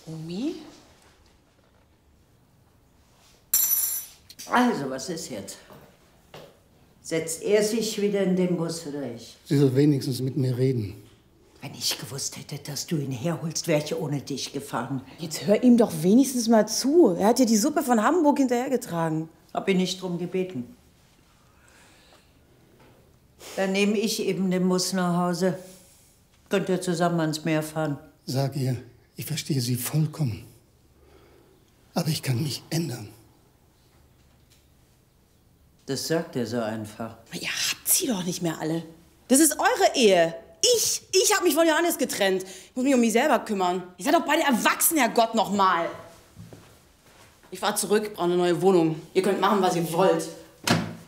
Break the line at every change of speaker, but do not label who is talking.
Omi?
Also, was ist jetzt? Setzt er sich wieder in den Bus oder ich?
Sie soll wenigstens mit mir reden.
Wenn ich gewusst hätte, dass du ihn herholst, wäre ich ohne dich gefahren.
Jetzt hör ihm doch wenigstens mal zu. Er hat dir die Suppe von Hamburg hinterhergetragen.
Hab ihn nicht drum gebeten. Dann nehme ich eben den Bus nach Hause. Könnt ihr zusammen ans Meer fahren?
Sag ihr, ich verstehe sie vollkommen. Aber ich kann mich ändern.
Das sagt er so einfach.
Ihr habt sie doch nicht mehr alle. Das ist eure Ehe. Ich habe mich von Johannes getrennt. Ich muss mich um mich selber kümmern. Ihr seid doch beide erwachsen, Herrgott, noch mal. Ich fahr zurück, brauche eine neue Wohnung. Ihr könnt machen, was ihr wollt.